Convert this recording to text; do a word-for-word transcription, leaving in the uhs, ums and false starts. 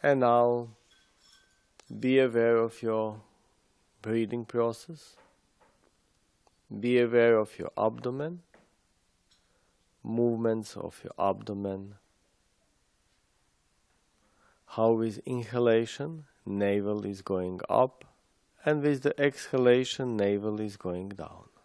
And now be aware of your breathing process. Be aware of your abdomen, movements of your abdomen. How with inhalation, navel is going up, and with the exhalation, navel is going down.